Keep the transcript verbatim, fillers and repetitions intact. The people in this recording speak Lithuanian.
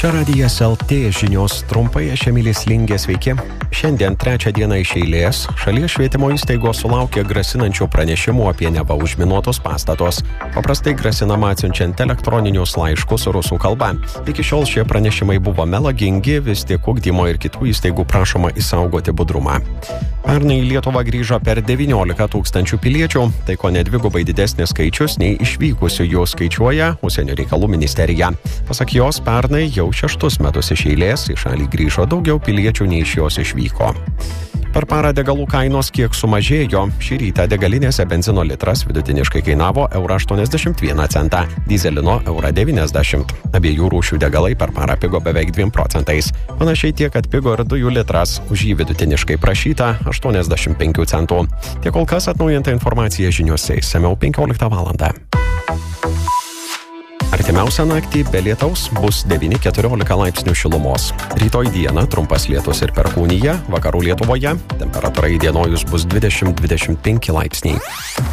Čia Radijas L T žinios trumpai, aš Emilis Lingė, sveiki. Šiandien trečią dieną iš eilės šalies švietimo įstaigos sulaukė grasinančių pranešimų apie neva užminuotus pastatus. Paprastai grasinama atsiunčiant elektroninius laiškus rusų kalba. Iki šiol šie pranešimai buvo melagingi, vis tik ugdymo ir kitų įstaigų prašoma išsaugoti budrumą. Pernai į Lietuvą grįžo per devyniolika tūkstančių piliečių, tai ko ne dvigubai didesnis skaičius nei išvykusių jų skaičiuoja Užsienio reikalų ministerija. Pasak jos, pernai jau šeštus metus iš eilės į šalį grįžo daugiau piliečių nei iš jos išvyko. Per parą degalų kainos kiek sumažėjo. Šį rytą degalinėse benzino litras vidutiniškai kainavo eurą aštuoniasdešimt vieną centą, dyzelino eurą devyniasdešimt. Abiejų rūšių degalai per parą pigo beveik dviem procentais. Panašiai tiek atpigo ir dujų litras, už jį vidutiniškai prašyta aštuoniasdešimt penkių centų. Tiek kol kas atnaujinta informacija žiniuose išsamiau penkioliktą valandą. Artimiausią naktį be lietaus bus devyni keturiolika laipsnių šilumos. Rytoj dieną trumpas lietus ir perkūnija, vakarų Lietuvoje temperatūra įdienojus bus dvidešimt dvidešimt penki laipsniai.